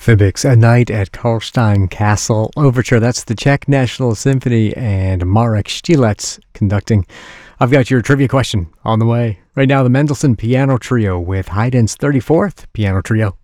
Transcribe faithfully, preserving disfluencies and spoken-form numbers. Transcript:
Fibiks, A Night at Karlstein Castle Overture. That's the Czech National Symphony and Marek Stilets conducting. I've got your trivia question on the way. Right now, the Mendelssohn Piano Trio with Haydn's thirty-fourth Piano Trio.